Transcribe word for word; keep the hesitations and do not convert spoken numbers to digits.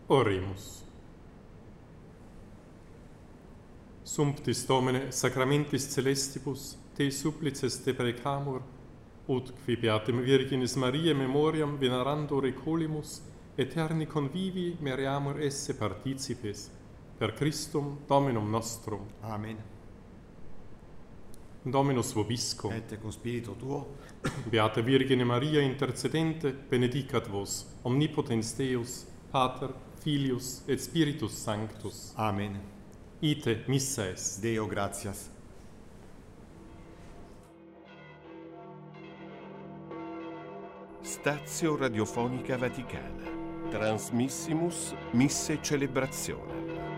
Oremus. Sumptis Domine sacramentis celestibus, te supplices te precamur, ut qui beatem Virginis Mariae memoriam venerando recolimus, eterni convivi meriamur esse participes, per Christum Dominum nostrum. Amen. Dominus vobiscum. Et cum spiritu tuo. Beata Virgine Maria intercedente, benedicat vos, omnipotens Deus, Pater, Filius et Spiritus Sanctus. Amen. Ite missa est. Deo gratias. Stazio Radiofonica Vaticana. Transmissimus Misse Celebrazione.